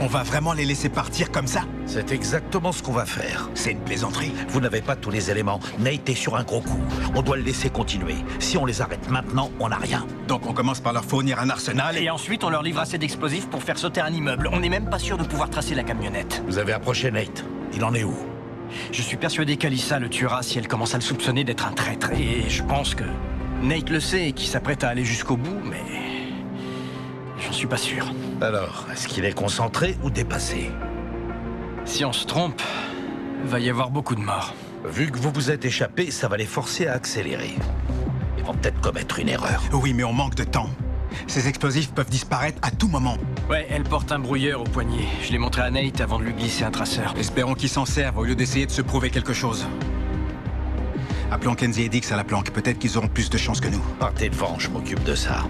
On va vraiment les laisser partir comme ça? C'est exactement ce qu'on va faire. C'est une plaisanterie. Vous n'avez pas tous les éléments. Nate est sur un gros coup. On doit le laisser continuer. Si on les arrête maintenant, on n'a rien. Donc on commence par leur fournir un arsenal Et ensuite, on leur livre assez d'explosifs pour faire sauter un immeuble. On n'est même pas sûr de pouvoir tracer la camionnette. Vous avez approché Nate. Il en est où? Je suis persuadé qu'Alyssa le tuera si elle commence à le soupçonner d'être un traître. Et je pense que Nate le sait et qu'il s'apprête à aller jusqu'au bout, mais... j'en suis pas sûr. Alors, est-ce qu'il est concentré ou dépassé? Si on se trompe, va y avoir beaucoup de morts. Vu que vous vous êtes échappé, ça va les forcer à accélérer. Ils vont peut-être commettre une erreur. Oui, mais on manque de temps. Ces explosifs peuvent disparaître à tout moment. Ouais, elle porte un brouilleur au poignet. Je l'ai montré à Nate avant de lui glisser un traceur. Espérons qu'ils s'en servent au lieu d'essayer de se prouver quelque chose. Appelons Kenzie et Dix à la planque. Peut-être qu'ils auront plus de chance que nous. Partez devant, je m'occupe de ça.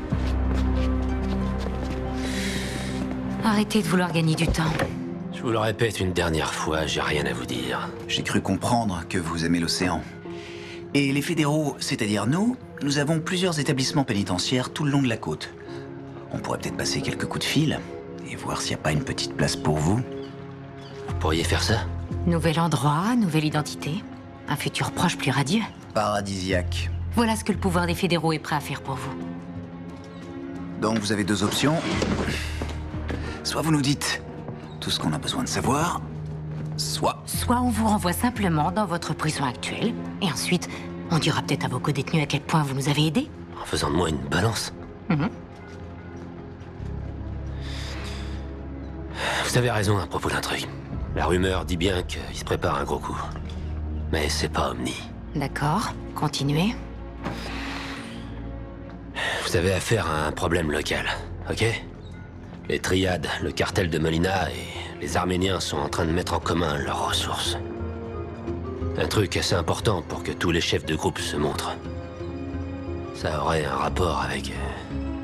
Arrêtez de vouloir gagner du temps. Je vous le répète une dernière fois, j'ai rien à vous dire. J'ai cru comprendre que vous aimez l'océan. Et les fédéraux, c'est-à-dire nous avons plusieurs établissements pénitentiaires tout le long de la côte. On pourrait peut-être passer quelques coups de fil et voir s'il n'y a pas une petite place pour vous. Vous pourriez faire ça? Nouvel endroit, nouvelle identité. Un futur proche plus radieux. Paradisiaque. Voilà ce que le pouvoir des fédéraux est prêt à faire pour vous. Donc vous avez deux options. Soit vous nous dites tout ce qu'on a besoin de savoir, soit... Soit on vous renvoie simplement dans votre prison actuelle, et ensuite, on dira peut-être à vos co-détenus à quel point vous nous avez aidés. En faisant de moi une balance? Mhm. Vous avez raison à propos d'un truc. La rumeur dit bien qu'il se prépare un gros coup. Mais c'est pas Omni. D'accord, continuez. Vous avez affaire à un problème local, ok? Les triades, le cartel de Molina et les Arméniens sont en train de mettre en commun leurs ressources. Un truc assez important pour que tous les chefs de groupe se montrent. Ça aurait un rapport avec